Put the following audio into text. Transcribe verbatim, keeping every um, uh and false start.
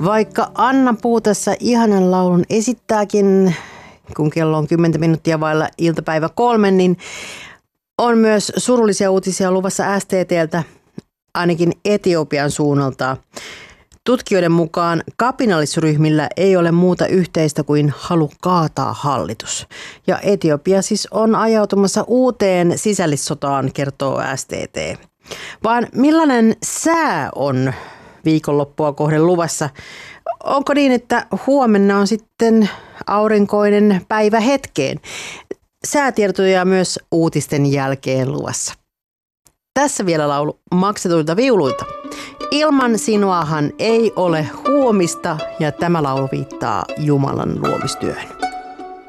Vaikka Anna Puu tässä ihanan laulun esittääkin, kun kello on kymmentä minuuttia vailla iltapäivä kolme, niin on myös surullisia uutisia luvassa S T T:ltä, ainakin Etiopian suunnalta. Tutkijoiden mukaan kapinallisryhmillä ei ole muuta yhteistä kuin halu kaataa hallitus. Ja Etiopia siis on ajautumassa uuteen sisällissotaan, kertoo S T T. Vaan millainen sää on viikonloppua kohden luvassa? Onko niin, että huomenna on sitten aurinkoinen päivä hetkeen? Säätietoja myös uutisten jälkeen luvassa. Tässä vielä laulu maksetuilta viuluilta. Ilman sinuahan ei ole huomista, ja tämä laulu viittaa Jumalan luomistyöhön.